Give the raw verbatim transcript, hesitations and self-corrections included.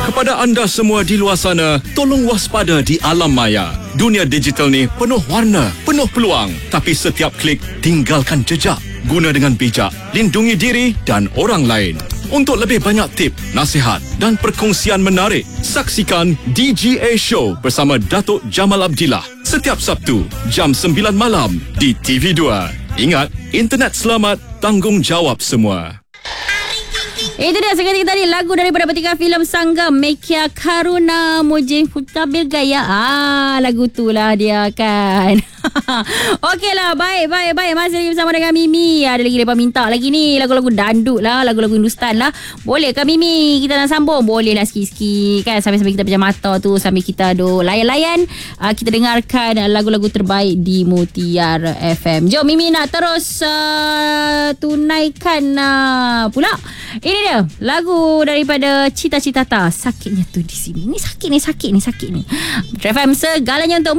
Kepada anda semua di luar sana, tolong waspada di alam maya. Dunia digital ni penuh warna, penuh peluang. Tapi setiap klik, tinggalkan jejak. Guna dengan bijak, lindungi diri dan orang lain. Untuk lebih banyak tip, nasihat dan perkongsian menarik, saksikan D G A Show bersama Datuk Jamal Abdillah setiap Sabtu jam sembilan malam di T V dua. Ingat, internet selamat, tanggungjawab semua. Itu dia seketika tadi lagu daripada petikan filem Sanggam Mekia Karuna Mujib Putabil Gaya. Ah, lagu tu lah dia kan. Okeylah, baik, baik, baik. Masih lagi bersama dengan Mimi. Ada lagi mereka minta lagi ni lagu-lagu dandut lah, lagu-lagu Hindustan lah. Boleh ke Mimi? Kita nak sambung? Boleh lah sikit-sikit kan. Sambil-sambil kita pejam mata tu, sambil kita duk layan-layan, uh, kita dengarkan lagu-lagu terbaik di Mutiara F M. Jom Mimi nak terus uh, tunaikan uh, pula. Ini dia lagu daripada Cita Citata. Sakitnya tu di sini. Ni sakit ni, sakit ni, sakit ni. F M segalanya untukmu.